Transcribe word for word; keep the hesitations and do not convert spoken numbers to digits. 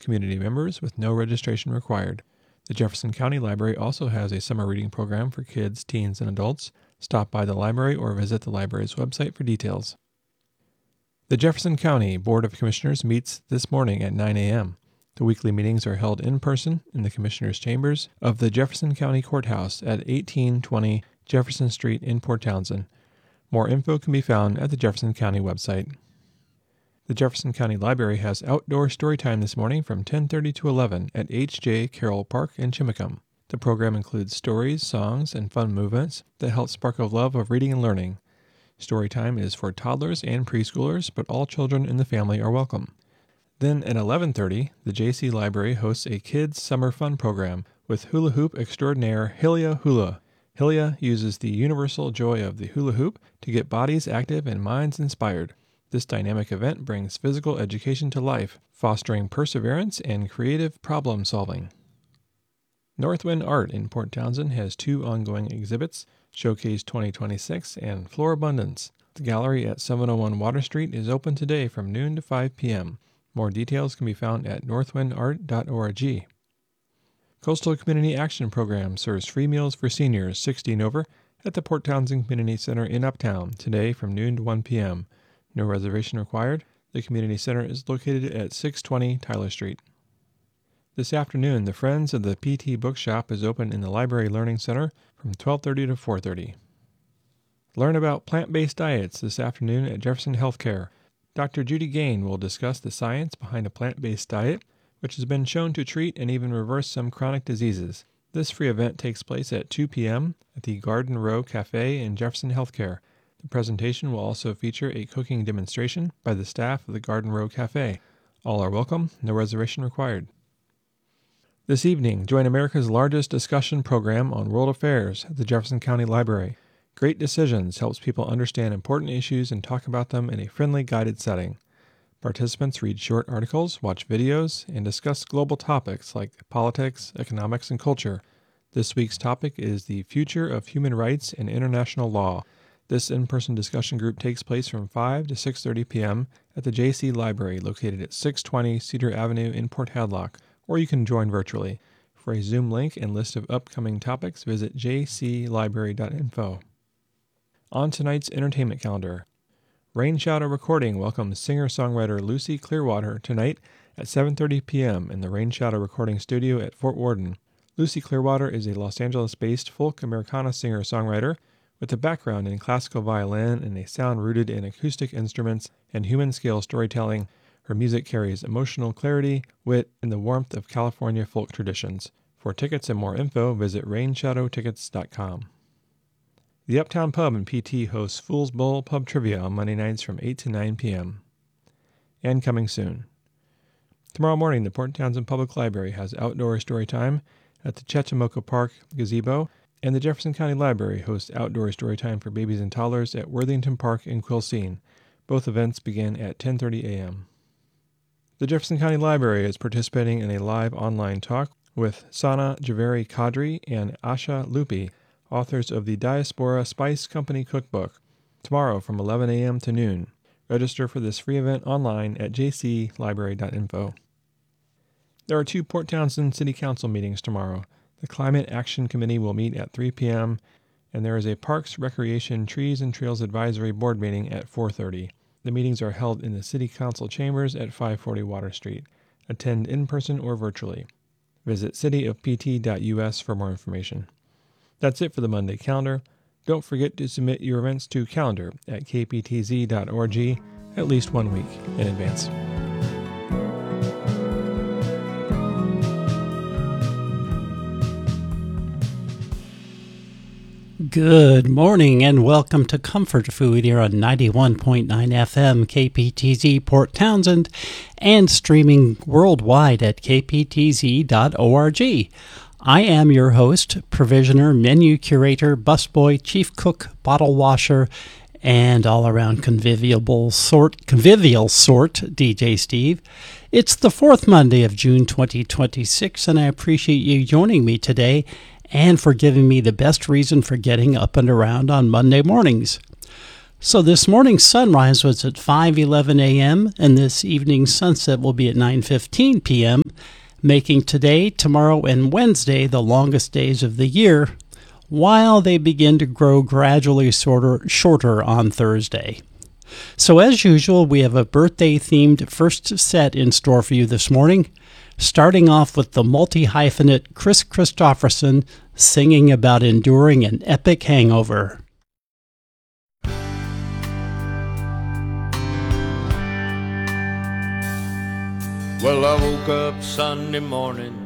community members with no registration required. The Jefferson County Library also has a summer reading program for kids, teens, and adults. Stop by the library or visit the library's website for details. The Jefferson County Board of Commissioners meets this morning at nine a.m. The weekly meetings are held in person in the Commissioners' Chambers of the Jefferson County Courthouse at eighteen twenty Jefferson Street in Port Townsend. More info can be found at the Jefferson County website. The Jefferson County Library has outdoor story time this morning from ten thirty to eleven at H J Carroll Park in Chimacum. The program includes stories, songs, and fun movements that help spark a love of reading and learning. Story time is for toddlers and preschoolers, but all children in the family are welcome. Then at eleven thirty, the J C Library hosts a kids' summer fun program with hula hoop extraordinaire Hilia Hula. Hilia uses the universal joy of the hula hoop to get bodies active and minds inspired. This dynamic event brings physical education to life, fostering perseverance and creative problem solving. Northwind Art in Port Townsend has two ongoing exhibits, Showcase twenty twenty-six and Florabundance. The gallery at seven oh one Water Street is open today from noon to five p.m. More details can be found at northwind art dot org. Coastal Community Action Program serves free meals for seniors sixty and over at the Port Townsend Community Center in Uptown today from noon to one p.m. No reservation required. The community center is located at six twenty Tyler Street. This afternoon, the Friends of the P T Bookshop is open in the Library Learning Center from twelve thirty to four thirty. Learn about plant-based diets this afternoon at Jefferson Healthcare. Doctor Judy Gain will discuss the science behind a plant-based diet, which has been shown to treat and even reverse some chronic diseases. This free event takes place at two p.m. at the Garden Row Cafe in Jefferson Healthcare. The presentation will also feature a cooking demonstration by the staff of the Garden Row Cafe. All are welcome, no reservation required. This evening, join America's largest discussion program on world affairs at the Jefferson County Library. Great Decisions helps people understand important issues and talk about them in a friendly, guided setting. Participants read short articles, watch videos, and discuss global topics like politics, economics, and culture. This week's topic is the future of human rights and international law. This in-person discussion group takes place from five to six thirty p.m. at the J C Library located at six twenty Cedar Avenue in Port Hadlock, or you can join virtually. For a Zoom link and list of upcoming topics, visit j c library dot info. On tonight's entertainment calendar, Rain Shadow Recording welcomes singer-songwriter Lucy Clearwater tonight at seven thirty p.m. in the Rain Shadow Recording Studio at Fort Worden. Lucy Clearwater is a Los Angeles-based folk Americana singer-songwriter with a background in classical violin and a sound rooted in acoustic instruments and human-scale storytelling. Her music carries emotional clarity, wit, and the warmth of California folk traditions. For tickets and more info, visit rain shadow tickets dot com. The Uptown Pub in P T hosts Fool's Bowl Pub Trivia on Monday nights from eight to nine p.m. And coming soon. Tomorrow morning, the Port Townsend Public Library has outdoor story time at the Chechamoka Park Gazebo, and the Jefferson County Library hosts outdoor story time for babies and toddlers at Worthington Park in Quilcene. Both events begin at ten thirty a.m. The Jefferson County Library is participating in a live online talk with Sana Javeri Kadri and Asha Lupi, authors of the Diaspora Spice Company Cookbook, tomorrow from eleven a.m. to noon. Register for this free event online at j c library dot info. There are two Port Townsend City Council meetings tomorrow. The Climate Action Committee will meet at three p.m., and there is a Parks, Recreation, Trees, and Trails Advisory Board meeting at four thirty. The meetings are held in the City Council chambers at five forty Water Street. Attend in person or virtually. Visit city of p t dot u s for more information. That's it for the Monday calendar. Don't forget to submit your events to calendar at k p t z dot org at least one week in advance. Good morning and welcome to Comfort Food here on ninety-one point nine F M K P T Z Port Townsend and streaming worldwide at k p t z dot org. I am your host, provisioner, menu curator, busboy, chief cook, bottle washer, and all-around convivial sort, convivial sort, D J Steve. It's the fourth Monday of June twenty twenty-six, and I appreciate you joining me today and for giving me the best reason for getting up and around on Monday mornings. So this morning's sunrise was at five eleven a.m., and this evening's sunset will be at nine fifteen p.m., making today, tomorrow, and Wednesday the longest days of the year, while they begin to grow gradually shorter, shorter on Thursday. So as usual, we have a birthday-themed first set in store for you this morning, starting off with the multi-hyphenate Chris Christopherson singing about enduring an epic hangover. Well, I woke up Sunday morning